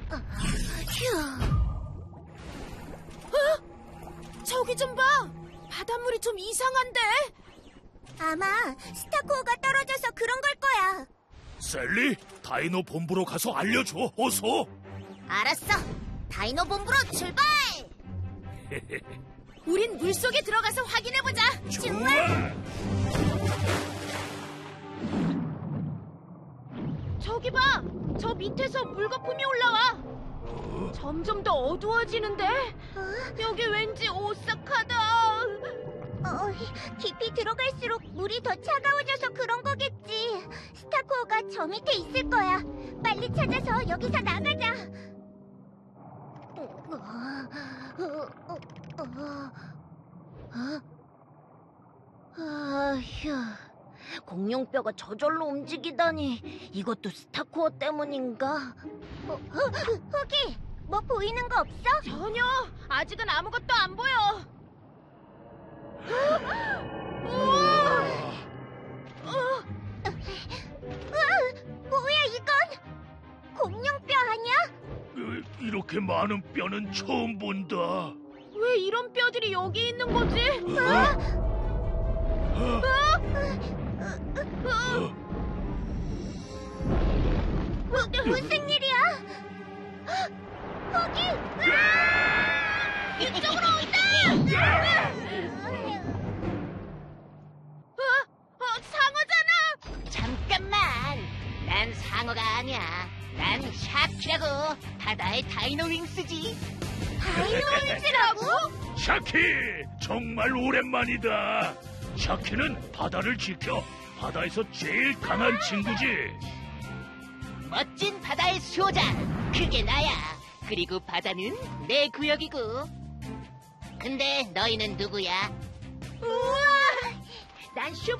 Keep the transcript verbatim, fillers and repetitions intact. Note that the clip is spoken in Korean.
휴. 어? 저기 좀 봐. 바닷물이 좀 이상한데? 아마 스타코어가 떨어져서 그런 걸 거야. 셀리, 다이노 본부로 가서 알려줘, 어서. 알았어. 다이노 본부로 출발! 우린 물속에 들어가서 확인해보자. 좋아. 저기 봐. 저 밑에서 물거품이 올라와. 점점 더 어두워지는데? 여기 왠지 오싹하다. 어, 깊이 들어갈수록 물이 더 차가워져서 그런 거겠지. 스타코어가 저 밑에 있을 거야. 빨리 찾아서 여기서 나가자. 아휴, 공룡뼈가 저절로 움직이다니. 이것도 스타코어 때문인가? 어, 호기, 뭐 보이는 거 없어? 전혀. 아직은 아무것도 안 보여. 우와! 어. 으아, 뭐야 이건? 공룡뼈 아니야? 이렇게 많은 뼈는 처음 본다. 왜 이런 뼈들이 여기 있는 거지? 어? 어? 어? 무슨 일이야? 거기! 이쪽으로 온다! 어? 어, 상어잖아! 잠깐만, 난 상어가 아니야. 난 샤키라고. 바다의 다이노윙스지. 다이노윙스라고? 샤키, 정말 오랜만이다. 샤키는 바다를 지켜 바다에서 제일 강한 친구지. 멋진 바다의 수호자, 그게 나야. 그리고 바다는 내 구역이고. 근데 너희는 누구야? 우와! 난 슈